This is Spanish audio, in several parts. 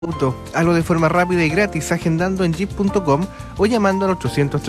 auto. Hazlo de forma rápida y gratis agendando en jeep.com o llamando al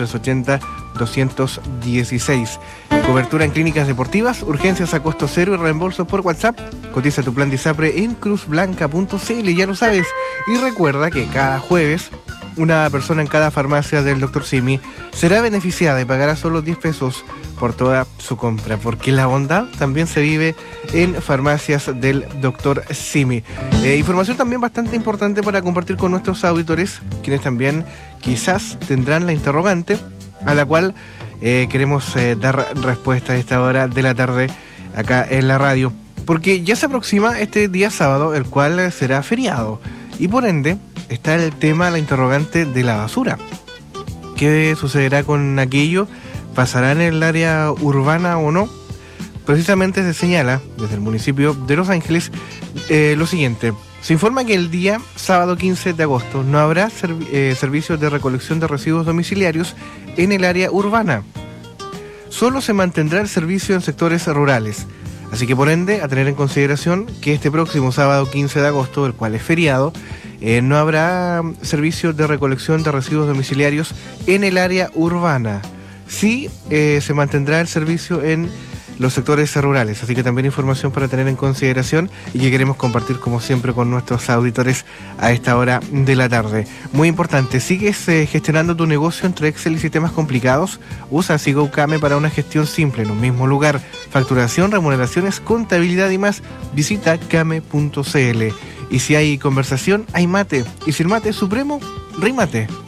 800-380-216. Cobertura en clínicas deportivas, urgencias a costo cero y reembolso por WhatsApp. Cotiza tu plan de ISAPRE en cruzblanca.cl, ya lo sabes. Y recuerda que cada jueves una persona en cada farmacia del Dr. Simi será beneficiada y pagará solo 10 pesos por toda su compra, porque la bondad también se vive en farmacias del Dr. Simi. Información también bastante importante para compartir con nuestros auditores, quienes también quizás tendrán la interrogante, a la cual queremos dar respuesta a esta hora de la tarde acá en la radio, porque ya se aproxima este día sábado, el cual será feriado, y por ende está el tema, la interrogante de la basura. ¿Qué sucederá con aquello? ¿Pasará en el área urbana o no? Precisamente se señala desde el municipio de Los Ángeles lo siguiente. Se informa que el día sábado 15 de agosto no habrá servicios de recolección de residuos domiciliarios en el área urbana. Solo se mantendrá el servicio en sectores rurales. Así que por ende, a tener en consideración que este próximo sábado 15 de agosto, el cual es feriado, no habrá servicios de recolección de residuos domiciliarios en el área urbana. Sí se mantendrá el servicio en los sectores rurales, así que también información para tener en consideración y que queremos compartir como siempre con nuestros auditores a esta hora de la tarde. Muy importante, ¿sigues gestionando tu negocio entre Excel y sistemas complicados? Usa SigoCame para una gestión simple en un mismo lugar. Facturación, remuneraciones, contabilidad y más. Visita came.cl. Y si hay conversación, hay mate. Y si el mate es supremo, rímate.